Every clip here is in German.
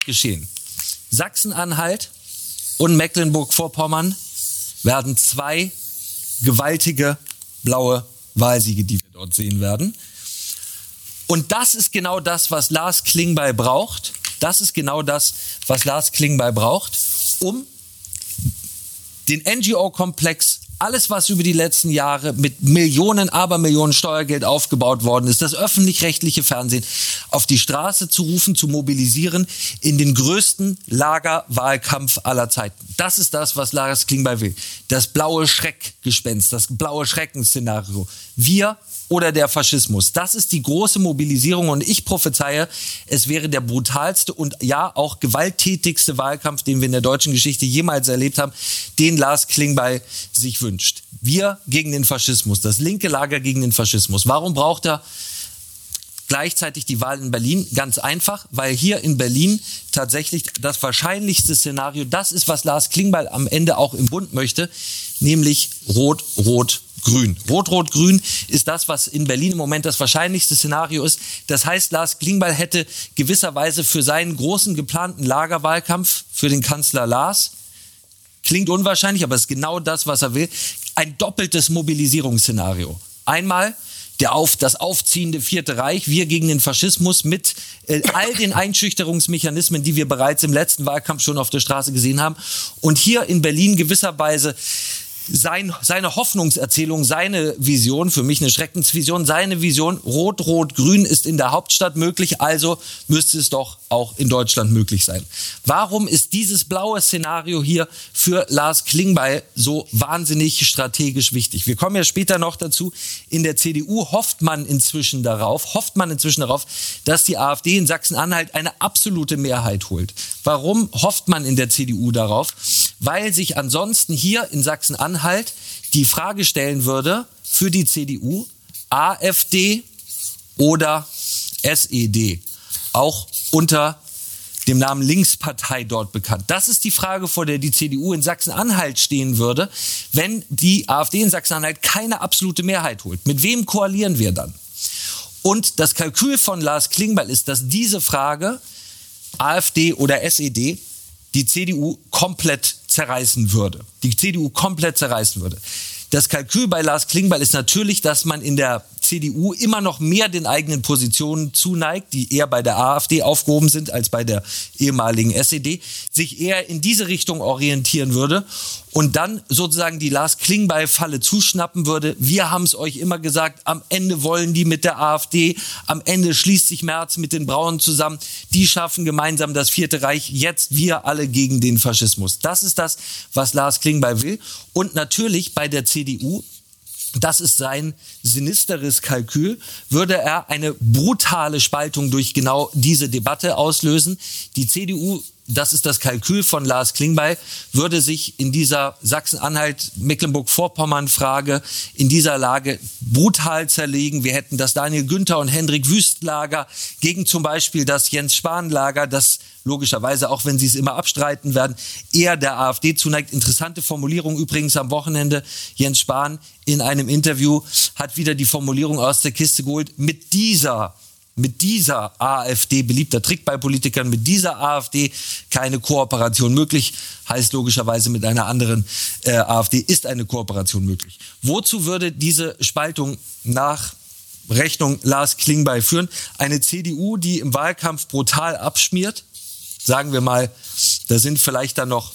geschehen. Sachsen-Anhalt und Mecklenburg-Vorpommern werden 2 gewaltige blaue Wahlsiege, die wir dort sehen werden. Und das ist genau das, was Lars Klingbeil braucht. Das ist genau das, was Lars Klingbeil braucht, um den NGO-Komplex, alles, was über die letzten Jahre mit Millionen, Abermillionen Steuergeld aufgebaut worden ist, das öffentlich-rechtliche Fernsehen auf die Straße zu rufen, zu mobilisieren in den größten Lagerwahlkampf aller Zeiten. Das ist das, was Lars Klingbeil will. Das blaue Schreckgespenst, das blaue Schreckensszenario. Wir oder der Faschismus. Das ist die große Mobilisierung und ich prophezeie, es wäre der brutalste und ja auch gewalttätigste Wahlkampf, den wir in der deutschen Geschichte jemals erlebt haben, den Lars Klingbeil sich wünscht. Wir gegen den Faschismus, das linke Lager gegen den Faschismus. Warum braucht er gleichzeitig die Wahl in Berlin? Ganz einfach, weil hier in Berlin tatsächlich das wahrscheinlichste Szenario, das ist, was Lars Klingbeil am Ende auch im Bund möchte, nämlich Rot-Rot-Grün. Rot-Rot-Grün ist das, was in Berlin im Moment das wahrscheinlichste Szenario ist. Das heißt, Lars Klingbeil hätte gewisserweise für seinen großen geplanten Lagerwahlkampf für den Kanzler Lars, klingt unwahrscheinlich, aber es ist genau das, was er will, ein doppeltes Mobilisierungsszenario. Einmal das aufziehende Vierte Reich, wir gegen den Faschismus mit all den Einschüchterungsmechanismen, die wir bereits im letzten Wahlkampf schon auf der Straße gesehen haben. Und hier in Berlin gewisserweise seine Hoffnungserzählung, seine Vision, für mich eine Schreckensvision, seine Vision, Rot-Rot-Grün ist in der Hauptstadt möglich, also müsste es doch auch in Deutschland möglich sein. Warum ist dieses blaue Szenario hier für Lars Klingbeil so wahnsinnig strategisch wichtig? Wir kommen ja später noch dazu. In der CDU hofft man inzwischen darauf, dass die AfD in Sachsen-Anhalt eine absolute Mehrheit holt. Warum hofft man in der CDU darauf? Weil sich ansonsten hier in Sachsen-Anhalt die Frage stellen würde für die CDU, AfD oder SED, auch unter dem Namen Linkspartei dort bekannt. Das ist die Frage, vor der die CDU in Sachsen-Anhalt stehen würde, wenn die AfD in Sachsen-Anhalt keine absolute Mehrheit holt. Mit wem koalieren wir dann? Und das Kalkül von Lars Klingbeil ist, dass diese Frage, AfD oder SED, die CDU komplett zerreißen würde. Das Kalkül bei Lars Klingbeil ist natürlich, dass man in der CDU immer noch mehr den eigenen Positionen zuneigt, die eher bei der AfD aufgehoben sind als bei der ehemaligen SED, sich eher in diese Richtung orientieren würde und dann sozusagen die Lars Klingbeil-Falle zuschnappen würde. Wir haben es euch immer gesagt, am Ende wollen die mit der AfD, am Ende schließt sich Merz mit den Braunen zusammen, die schaffen gemeinsam das Vierte Reich, jetzt wir alle gegen den Faschismus. Das ist das, was Lars Klingbeil will. Und natürlich bei der CDU, das ist sein sinisteres Kalkül, würde er eine brutale Spaltung durch genau diese Debatte auslösen. Die CDU, das ist das Kalkül von Lars Klingbeil, würde sich in dieser Sachsen-Anhalt-Mecklenburg-Vorpommern-Frage in dieser Lage brutal zerlegen. Wir hätten das Daniel Günther und Hendrik Wüst-Lager gegen zum Beispiel das Jens-Spahn-Lager, das logischerweise, auch wenn sie es immer abstreiten werden, eher der AfD zuneigt. Interessante Formulierung übrigens am Wochenende. Jens Spahn in einem Interview hat wieder die Formulierung aus der Kiste geholt, mit dieser AfD, beliebter Trick bei Politikern, mit dieser AfD keine Kooperation möglich, heißt logischerweise mit einer anderen AfD ist eine Kooperation möglich. Wozu würde diese Spaltung nach Rechnung Lars Klingbeil führen? Eine CDU, die im Wahlkampf brutal abschmiert, sagen wir mal, da sind vielleicht dann noch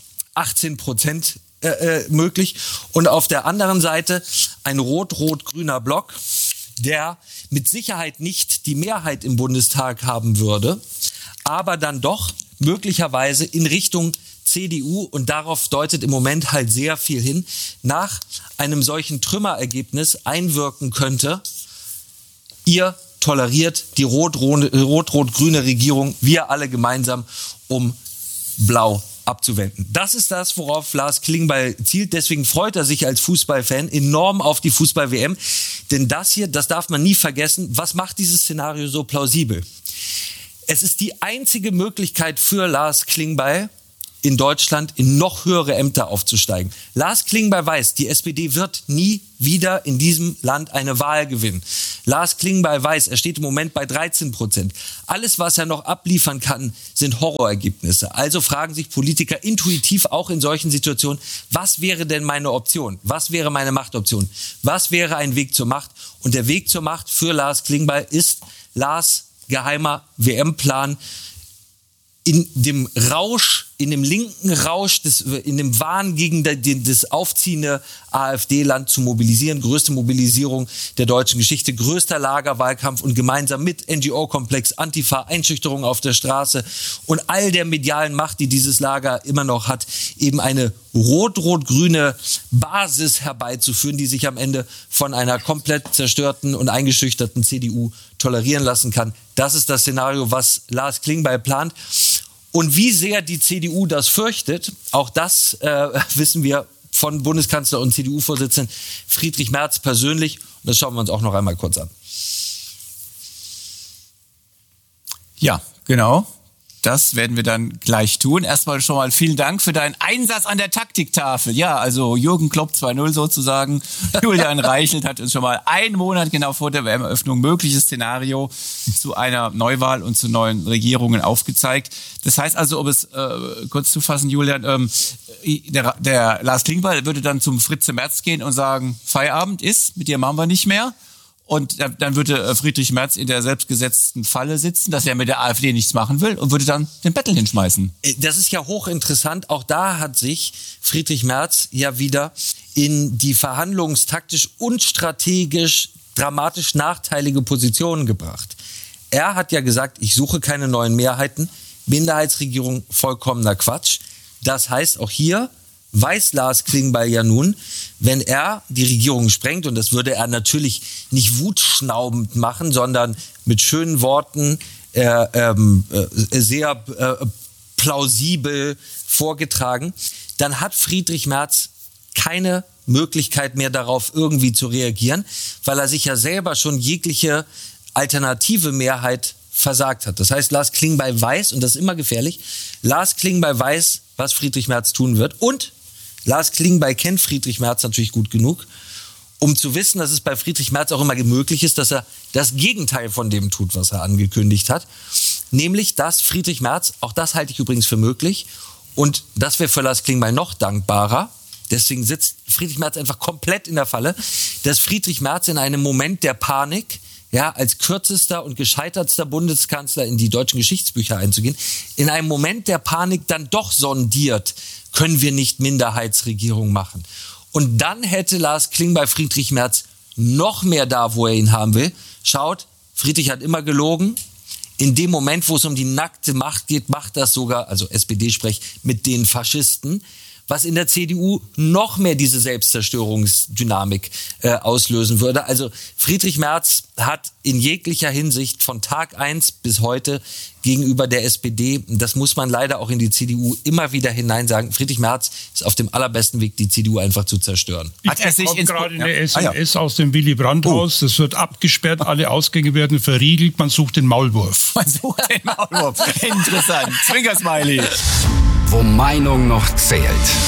18% möglich. Und auf der anderen Seite ein rot-rot-grüner Block, der mit Sicherheit nicht die Mehrheit im Bundestag haben würde, aber dann doch möglicherweise in Richtung CDU, und darauf deutet im Moment halt sehr viel hin, nach einem solchen Trümmerergebnis einwirken könnte. Ihr toleriert die rot-rot-grüne Regierung, wir alle gemeinsam, um Blau abzuwenden. Das ist das, worauf Lars Klingbeil zielt. Deswegen freut er sich als Fußballfan enorm auf die Fußball-WM. Denn das hier, das darf man nie vergessen, was macht dieses Szenario so plausibel? Es ist die einzige Möglichkeit für Lars Klingbeil, in Deutschland in noch höhere Ämter aufzusteigen. Lars Klingbeil weiß, die SPD wird nie wieder in diesem Land eine Wahl gewinnen. Lars Klingbeil weiß, er steht im Moment bei 13%. Alles, was er noch abliefern kann, sind Horrorergebnisse. Also fragen sich Politiker intuitiv auch in solchen Situationen, was wäre denn meine Option? Was wäre meine Machtoption? Was wäre ein Weg zur Macht? Und der Weg zur Macht für Lars Klingbeil ist Lars geheimer WM-Plan, in dem Rausch, in dem linken Rausch, in dem Wahn gegen das aufziehende AfD-Land zu mobilisieren. Größte Mobilisierung der deutschen Geschichte, größter Lagerwahlkampf und gemeinsam mit NGO-Komplex, Antifa, Einschüchterung auf der Straße und all der medialen Macht, die dieses Lager immer noch hat, eben eine rot-rot-grüne Basis herbeizuführen, die sich am Ende von einer komplett zerstörten und eingeschüchterten CDU tolerieren lassen kann. Das ist das Szenario, was Lars Klingbeil plant. Und wie sehr die CDU das fürchtet, auch das wissen wir von Bundeskanzler und CDU-Vorsitzenden Friedrich Merz persönlich. Und das schauen wir uns auch noch einmal kurz an. Ja, genau. Das werden wir dann gleich tun. Erstmal schon mal vielen Dank für deinen Einsatz an der Taktiktafel. Ja, also Jürgen Klopp 2.0 sozusagen. Julian Reichelt hat uns schon mal einen Monat genau vor der WM-Eröffnung mögliches Szenario zu einer Neuwahl und zu neuen Regierungen aufgezeigt. Das heißt also, um es kurz zu fassen, Julian, der Lars Klingbeil würde dann zum Fritze Merz gehen und sagen, Feierabend ist, mit dir machen wir nicht mehr. Und dann würde Friedrich Merz in der selbstgesetzten Falle sitzen, dass er mit der AfD nichts machen will und würde dann den Bettel hinschmeißen. Das ist ja hochinteressant. Auch da hat sich Friedrich Merz ja wieder in die verhandlungstaktisch und strategisch dramatisch nachteilige Positionen gebracht. Er hat ja gesagt, ich suche keine neuen Mehrheiten. Minderheitsregierung, vollkommener Quatsch. Das heißt, auch hier weiß Lars Klingbeil ja nun, wenn er die Regierung sprengt, und das würde er natürlich nicht wutschnaubend machen, sondern mit schönen Worten sehr plausibel vorgetragen, dann hat Friedrich Merz keine Möglichkeit mehr darauf irgendwie zu reagieren, weil er sich ja selber schon jegliche alternative Mehrheit versagt hat. Das heißt, Lars Klingbeil weiß, und das ist immer gefährlich, Lars Klingbeil weiß, was Friedrich Merz tun wird, und Lars Klingbeil kennt Friedrich Merz natürlich gut genug, um zu wissen, dass es bei Friedrich Merz auch immer möglich ist, dass er das Gegenteil von dem tut, was er angekündigt hat. Nämlich, dass Friedrich Merz, auch das halte ich übrigens für möglich, und das wäre für Lars Klingbeil noch dankbarer, deswegen sitzt Friedrich Merz einfach komplett in der Falle, dass Friedrich Merz in einem Moment der Panik, ja, als kürzester und gescheitertster Bundeskanzler in die deutschen Geschichtsbücher einzugehen, in einem Moment der Panik dann doch sondiert, können wir nicht Minderheitsregierung machen. Und dann hätte Lars Klingbeil Friedrich Merz noch mehr da, wo er ihn haben will. Schaut, Friedrich hat immer gelogen. In dem Moment, wo es um die nackte Macht geht, macht das sogar, also SPD-Sprech, mit den Faschisten, was in der CDU noch mehr diese Selbstzerstörungsdynamik auslösen würde. Also Friedrich Merz hat in jeglicher Hinsicht von Tag 1 bis heute gegenüber der SPD, das muss man leider auch in die CDU immer wieder hinein sagen, Friedrich Merz ist auf dem allerbesten Weg, die CDU einfach zu zerstören. Hat er sich gerade eine SMS aus dem Willy-Brandt-Haus, das wird abgesperrt, alle Ausgänge werden verriegelt, man sucht den Maulwurf. Man sucht den Maulwurf. Interessant. Zwinker-Smiley. Wo Meinung noch zählt.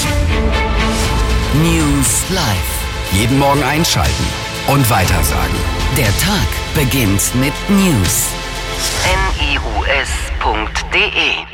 News Live. Jeden Morgen einschalten und weitersagen. Der Tag beginnt mit News. news.de